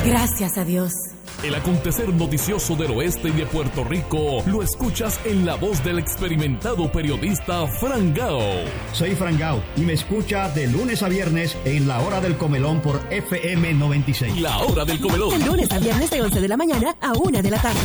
Gracias a Dios. El acontecer noticioso del oeste y de Puerto Rico lo escuchas en la voz del experimentado periodista Frangao. Soy Frangao y me escucha de lunes a viernes en La Hora del Comelón por FM 96. La Hora del Comelón. De lunes a viernes de 11 de la mañana a 1 de la tarde.